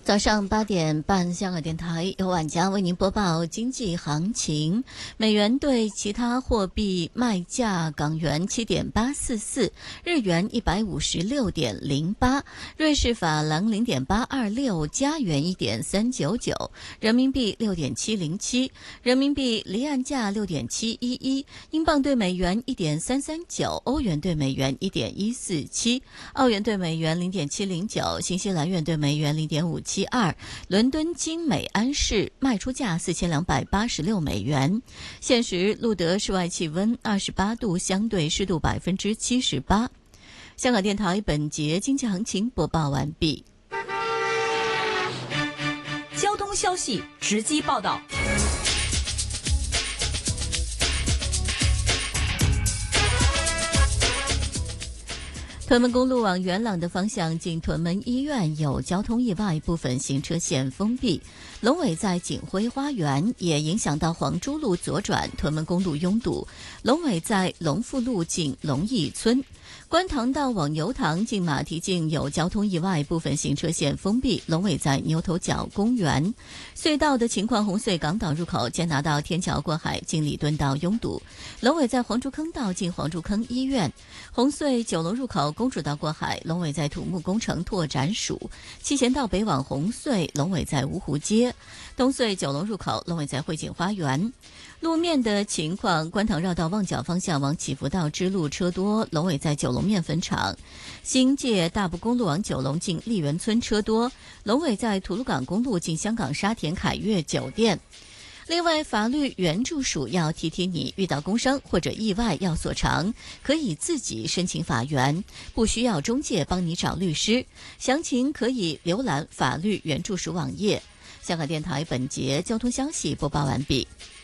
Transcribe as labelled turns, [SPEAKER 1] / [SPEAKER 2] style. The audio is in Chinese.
[SPEAKER 1] 早上8点半，香港电台由晚间为您播报经济行情。美元对其他货币卖价：港元7.844，日元156.08，瑞士法郎0.826，加元1.399，人民币6.707，人民币离岸价6.711，英镑对美元1.339，欧元对美元1.147，澳元对美元0.709，新西兰元对美元0.572。伦敦金每安士卖出价4286美元。现时录得室外气温28度，相对湿度78%。香港电台本节经济行情播报完毕。
[SPEAKER 2] 交通消息直击报道。
[SPEAKER 1] 屯门公路往元朗的方向，近屯门医院有交通意外，部分行车线封闭。龙尾在锦辉花园，也影响到黄珠路左转，屯门公路拥堵。龙尾在龙富路近龙义村。观塘道往牛塘近马蹄径有交通意外，部分行车线封闭，龙尾在牛头角公园。隧道的情况：红隧港岛入口坚拿道天桥过海近礼顿道拥堵，龙尾在黄竹坑道近黄竹坑医院。红隧九龙入口公主道过海，龙尾在土木工程拓展署。七贤道北往红隧，龙尾在芜湖街。东隧九龙入口，龙尾在汇景花园。路面的情况：观塘绕道旺角方向往祈福道支路车多，龙尾在九龙面粉厂。新界大埔公路往九龙近丽园村车多，龙尾在吐露港公路近香港沙田凯悦酒店。另外，法律援助署要提提你，遇到工伤或者意外要索偿，可以自己申请法援，不需要中介帮你找律师。详情可以浏览法律援助署网页。香港电台本节交通消息播报完毕。